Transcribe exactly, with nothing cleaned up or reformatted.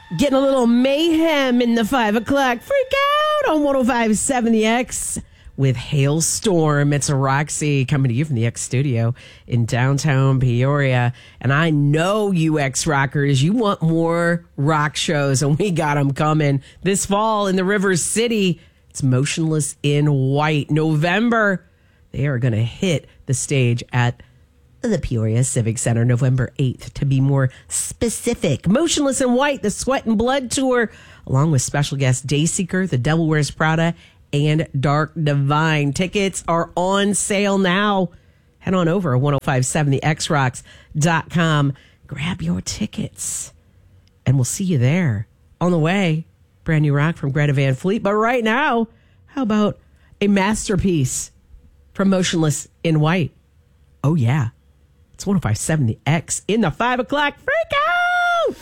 Getting a little mayhem in the five o'clock freak out on one oh five point seven The X with Hailstorm. It's a Roxy coming to you from the X studio in downtown Peoria. And I know you X rockers, you want more rock shows, and we got them coming this fall in the River City. It's Motionless in White. November, they are going to hit the stage at the Peoria Civic Center, November eighth, to be more specific. Motionless in White, the Sweat and Blood Tour, along with special guests Dayseeker, The Devil Wears Prada, and Dark Divine. Tickets are on sale now. Head on over to ten fifty-seven the x rocks dot com. Grab your tickets, and we'll see you there. On the way, brand new rock from Greta Van Fleet. But right now, how about a masterpiece from Motionless in White? Oh, yeah. It's ten fifty-seven The X in the five o'clock freak out.